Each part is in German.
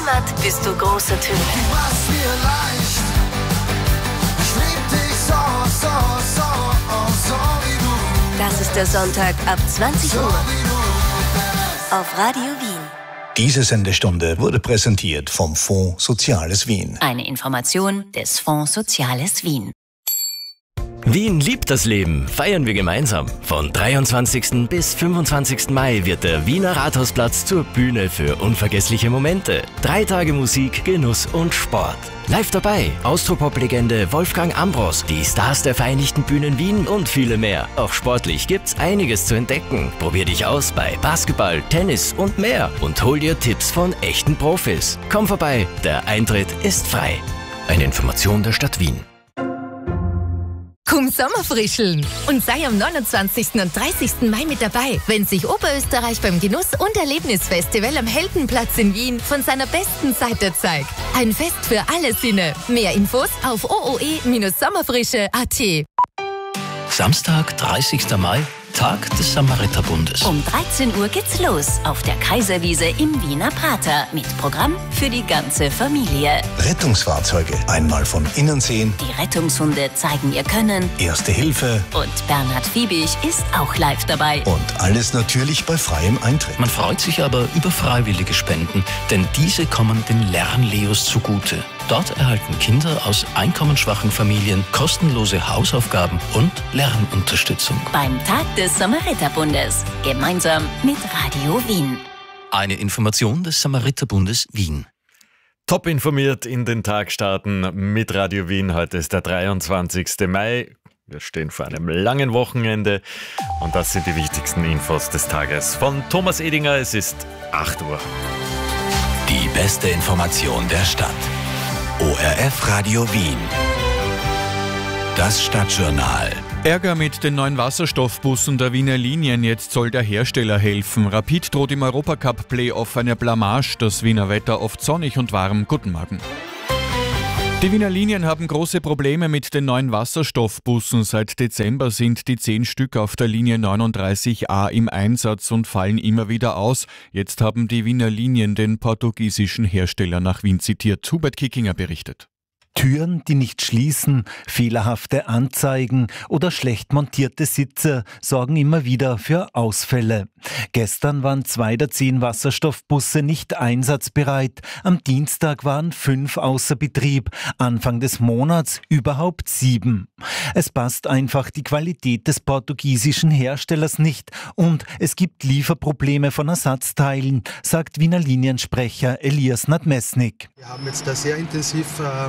Heimat bist du große Töne. Du machst mir leicht. Ich lieb dich so wie du. Das ist der Sonntag ab 20 Uhr auf Radio Wien. Diese Sendestunde wurde präsentiert vom Fonds Soziales Wien. Eine Information des Fonds Soziales Wien. Wien liebt das Leben, feiern wir gemeinsam. Von 23. bis 25. Mai wird der Wiener Rathausplatz zur Bühne für unvergessliche Momente. 3 Tage Musik, Genuss und Sport. Live dabei Austropop-Legende Wolfgang Ambros, die Stars der Vereinigten Bühnen Wien und viele mehr. Auch sportlich gibt's einiges zu entdecken. Probier dich aus bei Basketball, Tennis und mehr und hol dir Tipps von echten Profis. Komm vorbei, der Eintritt ist frei. Eine Information der Stadt Wien. Komm Sommerfrischeln und sei am 29. und 30. Mai mit dabei, wenn sich Oberösterreich beim Genuss- und Erlebnisfestival am Heldenplatz in Wien von seiner besten Seite zeigt. Ein Fest für alle Sinne. Mehr Infos auf ooe-sommerfrische.at. Samstag, 30. Mai, Tag des Samariterbundes. Um 13 Uhr geht's los auf der Kaiserwiese im Wiener Prater mit Programm für die ganze Familie. Rettungsfahrzeuge einmal von innen sehen. Die Rettungshunde zeigen ihr Können. Erste Hilfe. Und Bernhard Fiebig ist auch live dabei. Und alles natürlich bei freiem Eintritt. Man freut sich aber über freiwillige Spenden, denn diese kommen den Lernleos zugute. Dort erhalten Kinder aus einkommensschwachen Familien kostenlose Hausaufgaben und Lernunterstützung. Beim Tag des Samariterbundes. Gemeinsam mit Radio Wien. Eine Information des Samariterbundes Wien. Top informiert in den Tag starten mit Radio Wien. Heute ist der 23. Mai. Wir stehen vor einem langen Wochenende und das sind die wichtigsten Infos des Tages. Von Thomas Edinger, es ist 8 Uhr. Die beste Information der Stadt. ORF Radio Wien. Das Stadtjournal. Ärger mit den neuen Wasserstoffbussen der Wiener Linien. Jetzt soll der Hersteller helfen. Rapid droht im Europacup-Playoff eine Blamage. Das Wiener Wetter oft sonnig und warm. Guten Morgen. Die Wiener Linien haben große Probleme mit den neuen Wasserstoffbussen. Seit Dezember sind die 10 Stück auf der Linie 39a im Einsatz und fallen immer wieder aus. Jetzt haben die Wiener Linien den portugiesischen Hersteller nach Wien zitiert. Hubert Kickinger berichtet. Türen, die nicht schließen, fehlerhafte Anzeigen oder schlecht montierte Sitze sorgen immer wieder für Ausfälle. Gestern waren 2 der 10 Wasserstoffbusse nicht einsatzbereit. Am Dienstag waren 5 außer Betrieb. Anfang des Monats überhaupt 7. Es passt einfach die Qualität des portugiesischen Herstellers nicht und es gibt Lieferprobleme von Ersatzteilen, sagt Wiener Liniensprecher Elias Nadmesnik. Wir haben jetzt da sehr intensiv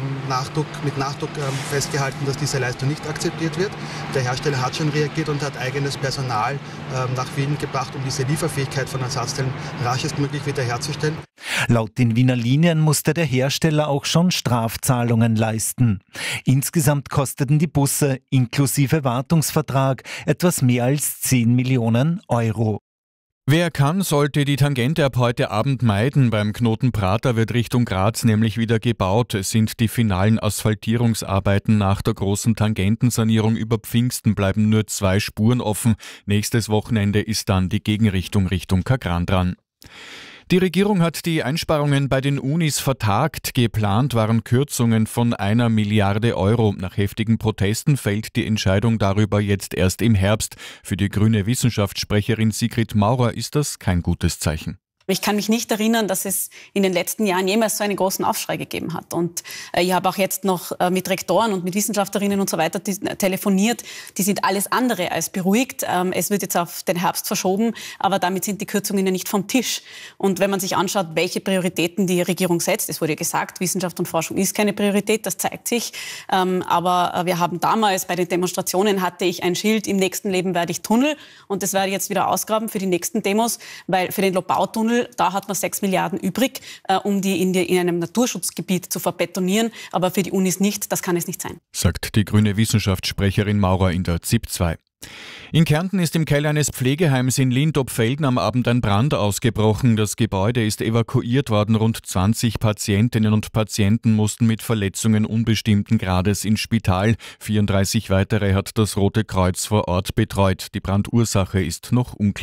mit Nachdruck festgehalten, dass diese Leistung nicht akzeptiert wird. Der Hersteller hat schon reagiert und hat eigenes Personal nach Wien gebracht, um diese Lieferfähigkeit von Ersatzteilen raschestmöglich wiederherzustellen. Laut den Wiener Linien musste der Hersteller auch schon Strafzahlungen leisten. Insgesamt kosteten die Busse inklusive Wartungsvertrag etwas mehr als 10 Millionen Euro. Wer kann, sollte die Tangente ab heute Abend meiden. Beim Knoten Prater wird Richtung Graz nämlich wieder gebaut. Es sind die finalen Asphaltierungsarbeiten nach der großen Tangentensanierung über Pfingsten, bleiben nur 2 Spuren offen. Nächstes Wochenende ist dann die Gegenrichtung Richtung Kagran dran. Die Regierung hat die Einsparungen bei den Unis vertagt. Geplant waren Kürzungen von 1 Milliarde Euro. Nach heftigen Protesten fällt die Entscheidung darüber jetzt erst im Herbst. Für die grüne Wissenschaftssprecherin Sigrid Maurer ist das kein gutes Zeichen. Ich kann mich nicht erinnern, dass es in den letzten Jahren jemals so einen großen Aufschrei gegeben hat. Und ich habe auch jetzt noch mit Rektoren und mit Wissenschaftlerinnen und so weiter telefoniert. Die sind alles andere als beruhigt. Es wird jetzt auf den Herbst verschoben, aber damit sind die Kürzungen ja nicht vom Tisch. Und wenn man sich anschaut, welche Prioritäten die Regierung setzt, es wurde ja gesagt, Wissenschaft und Forschung ist keine Priorität, das zeigt sich. Aber wir haben damals bei den Demonstrationen hatte ich ein Schild, im nächsten Leben werde ich Tunnel. Und das werde ich jetzt wieder ausgraben für die nächsten Demos, weil für den Lobau-Tunnel da hat man 6 Milliarden übrig, um die in einem Naturschutzgebiet zu verbetonieren. Aber für die Unis nicht, das kann es nicht sein. Sagt die grüne Wissenschaftssprecherin Maurer in der ZIP 2. In Kärnten ist im Keller eines Pflegeheims in Lindopfelden am Abend ein Brand ausgebrochen. Das Gebäude ist evakuiert worden. Rund 20 Patientinnen und Patienten mussten mit Verletzungen unbestimmten Grades ins Spital. 34 weitere hat das Rote Kreuz vor Ort betreut. Die Brandursache ist noch unklar.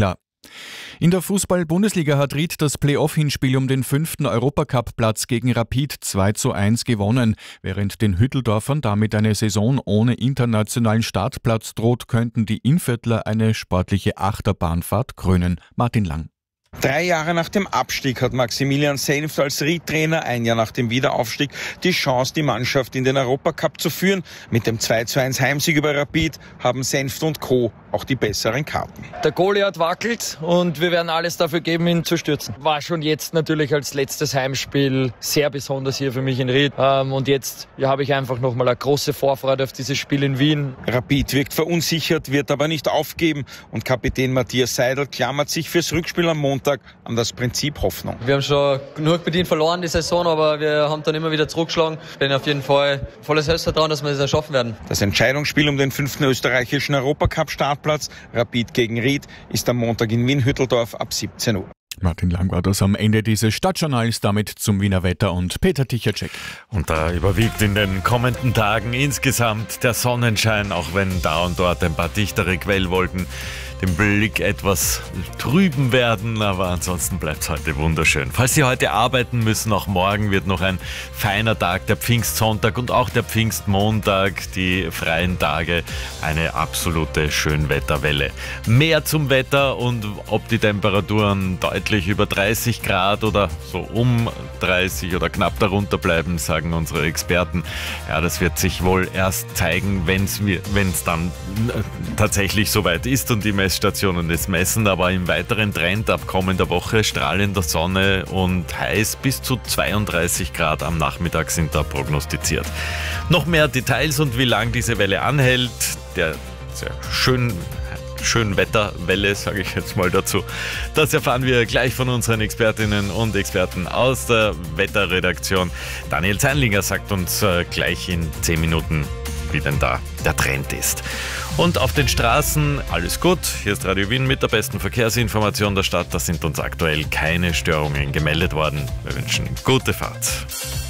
In der Fußball-Bundesliga hat Ried das Playoff-Hinspiel um den 5. Europacup-Platz gegen Rapid 2:1 gewonnen. Während den Hütteldorfern damit eine Saison ohne internationalen Startplatz droht, könnten die Innviertler eine sportliche Achterbahnfahrt krönen. Martin Lang. 3 Jahre nach dem Abstieg hat Maximilian Senft als Ried-Trainer, 1 Jahr nach dem Wiederaufstieg, die Chance, die Mannschaft in den Europacup zu führen. Mit dem 2:1 Heimsieg über Rapid haben Senft und Co. auch die besseren Karten. Der Goliath wackelt und wir werden alles dafür geben, ihn zu stürzen. War schon jetzt natürlich als letztes Heimspiel sehr besonders hier für mich in Ried. Und jetzt habe ich einfach nochmal eine große Vorfreude auf dieses Spiel in Wien. Rapid wirkt verunsichert, wird aber nicht aufgeben. Und Kapitän Matthias Seidel klammert sich fürs Rückspiel am Montag an das Prinzip Hoffnung. Wir haben schon genug bedient verloren die Saison, aber wir haben dann immer wieder zurückgeschlagen. Ich bin auf jeden Fall volles Selbstvertrauen, dass wir das schaffen werden. Das Entscheidungsspiel um den 5. österreichischen Europacup-Startplatz, Rapid gegen Ried, ist am Montag in Wien-Hütteldorf ab 17 Uhr. Martin Lang war das am Ende dieses Stadtjournals, damit zum Wiener Wetter und Peter Tichacek. Und da überwiegt in den kommenden Tagen insgesamt der Sonnenschein, auch wenn da und dort ein paar dichtere Quellwolken den Blick etwas trüben werden, aber ansonsten bleibt es heute wunderschön. Falls Sie heute arbeiten müssen, auch morgen wird noch ein feiner Tag, der Pfingstsonntag und auch der Pfingstmontag, die freien Tage, eine absolute Schönwetterwelle. Mehr zum Wetter und ob die Temperaturen deutlich über 30 Grad oder so um 30 oder knapp darunter bleiben, sagen unsere Experten. Ja, das wird sich wohl erst zeigen, wenn es dann tatsächlich soweit ist und die Messstationen das messen, aber im weiteren Trend ab kommender Woche strahlender Sonne und heiß bis zu 32 Grad am Nachmittag sind da prognostiziert. Noch mehr Details und wie lang diese Welle anhält, der sehr schön Wetterwelle, sage ich jetzt mal dazu. Das erfahren wir gleich von unseren Expertinnen und Experten aus der Wetterredaktion. Daniel Zeinlinger sagt uns gleich in 10 Minuten, wie denn da der Trend ist. Und auf den Straßen alles gut. Hier ist Radio Wien mit der besten Verkehrsinformation der Stadt. Da sind uns aktuell keine Störungen gemeldet worden. Wir wünschen gute Fahrt.